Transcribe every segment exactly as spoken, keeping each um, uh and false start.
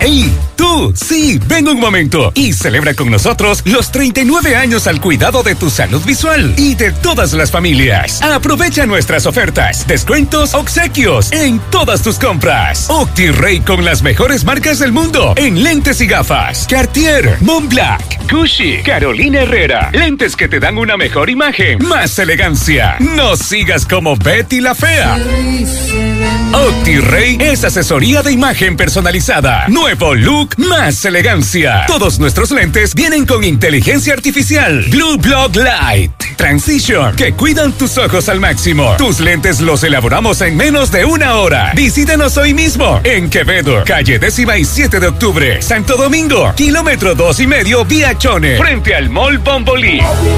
¡Ey! ¡Tú! Sí, ven un momento y celebra con nosotros los treinta y nueve años al cuidado de tu salud visual y de todas las familias. Aprovecha nuestras ofertas, descuentos, obsequios en todas tus compras. OptiRay con las mejores marcas del mundo en lentes y gafas. Cartier, Montblanc, Gucci, Carolina Herrera. Lentes que te dan una mejor imagen, más elegancia. No sigas como Betty la Fea. OptiRay es asesoría de imagen personalizada. Nuevo look, más elegancia. Todos nuestros lentes vienen con inteligencia artificial. Blue Block Light Transition, que cuidan tus ojos al máximo. Tus lentes los elaboramos en menos de una hora. Visítanos hoy mismo en Quevedo, calle décima y siete de octubre, Santo Domingo, kilómetro dos y medio vía Chone, frente al Mall Bombolí.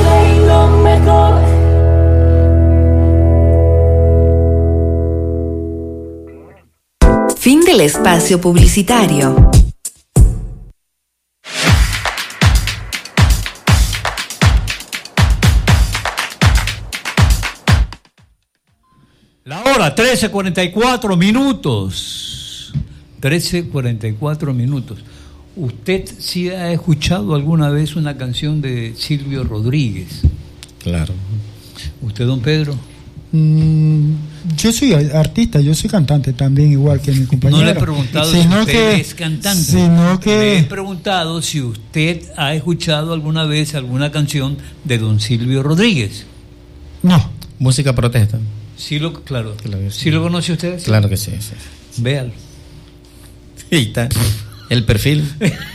Fin del espacio publicitario. La hora, trece cuarenta y cuatro minutos. trece cuarenta y cuatro minutos. ¿Usted sí ha escuchado alguna vez una canción de Silvio Rodríguez? Claro. ¿Usted, don Pedro? Mm, yo soy artista, yo soy cantante también, igual que mi compañero. No le he preguntado si usted que, es cantante. Sino que... Le he preguntado si usted ha escuchado alguna vez alguna canción de don Silvio Rodríguez. No. Música protesta. Sí, lo, claro. claro sí. ¿Sí lo conoce usted? ¿Sí? Claro que sí. sí. Véalo. Ahí está. El perfil.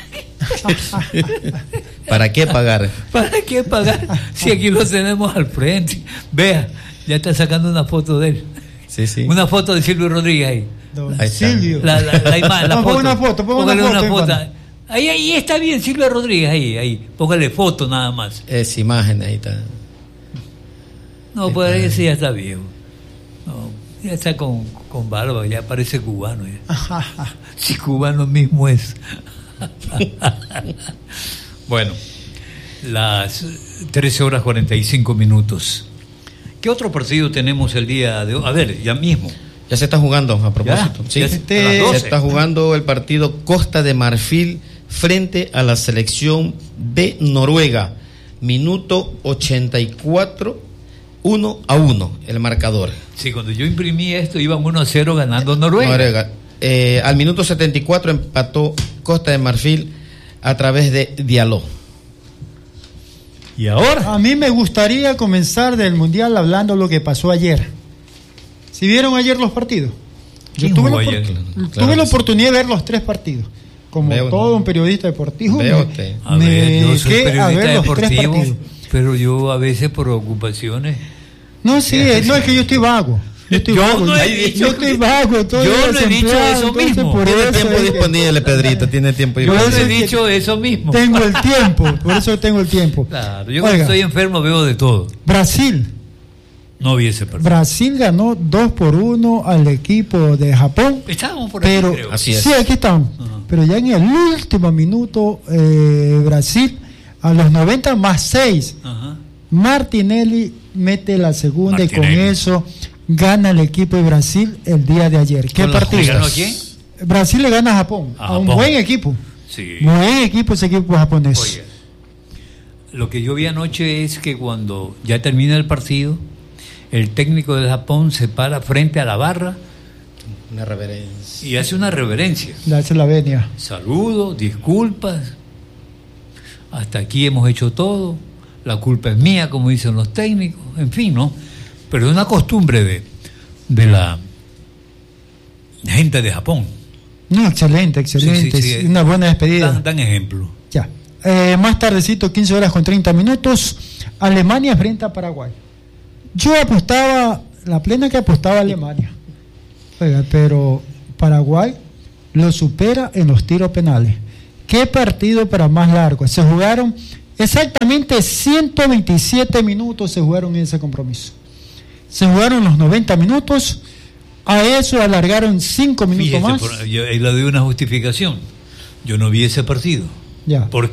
¿Para qué pagar? ¿Para qué pagar? Si aquí lo tenemos al frente. Vea, ya está sacando una foto de él. Sí, sí. Una foto de Silvio Rodríguez ahí. Don ahí Silvio. La, la, la imagen, la no, foto. Ponga una foto, ponga Póngale una foto. Una foto. Ahí, ahí está bien, Silvio Rodríguez, ahí, ahí. Póngale foto nada más. Es imagen, ahí está. No, ahí pues está. Ese ya está viejo. No, ya está con, con barba, ya parece cubano. Ya. Si cubano mismo es. Bueno, las trece horas cuarenta y cinco minutos. ¿Qué otro partido tenemos el día de hoy? A ver, ya mismo. Ya se está jugando, a propósito. Ya, sí, ya se, este... se está jugando el partido Costa de Marfil frente a la selección de Noruega. Minuto ochenta y cuatro, uno a uno el marcador. Sí, cuando yo imprimí esto iban uno a cero ganando Noruega. Noruega. Eh, al minuto setenta y cuatro empató Costa de Marfil a través de Diallo. ¿Y ahora? A mí me gustaría comenzar del Mundial hablando lo que pasó ayer. ¿Sí vieron ayer los partidos? Yo tuve, la, ayer? Claro, claro tuve la sí. oportunidad de ver los tres partidos. Como Veo, todo no. un periodista deportivo. Veo me, a me ver, yo soy periodista a ver los tres deportivo, partidos. pero yo a veces por ocupaciones. No, sí, no es que yo estoy vago. Yo estoy yo vago. No yo, he dicho, yo estoy vago. Estoy yo no he dicho eso mismo. Por tiene eso tiempo es disponible, que, Pedrito. Tiene tiempo yo disponible. no he dicho eso mismo. Tengo el tiempo. Por eso tengo el tiempo. Claro, yo Oiga, cuando estoy enfermo veo de todo. Brasil. No vi ese partido. Brasil ganó dos por uno al equipo de Japón. Estábamos por pero, aquí, creo. Así es. Sí, aquí estamos. Uh-huh. Pero ya en el último minuto, eh, Brasil, a los noventa más seis, uh-huh. Martinelli mete la segunda Martinelli. Y con eso gana el equipo de Brasil el día de ayer. ¿Qué partido? ¿Ganó a quién? Brasil le gana a Japón, a, a un Japón. Buen equipo. Sí. Buen equipo ese equipo japonés. Oye, lo que yo vi anoche es que cuando ya termina el partido, el técnico de Japón se para frente a la barra. Una reverencia. Y hace una reverencia. Le hace la venia. Saludos, disculpas. Hasta aquí hemos hecho todo. La culpa es mía, como dicen los técnicos. En fin, ¿no? Pero es una costumbre de, de la gente de Japón. No, excelente, excelente. Sí, sí, sí. Una buena despedida. Dan, dan ejemplo. Ya. Eh, más tardecito, quince horas con treinta minutos. Alemania frente a Paraguay. Yo apostaba, la plena que apostaba a Alemania. Oiga, pero Paraguay lo supera en los tiros penales. ¿Qué partido para más largo? Se jugaron exactamente ciento veintisiete minutos, se jugaron en ese compromiso. Se jugaron los noventa minutos, a eso alargaron cinco minutos. Fíjese, más. Por, yo, ahí le doy una justificación. Yo no vi ese partido. Ya. ¿Por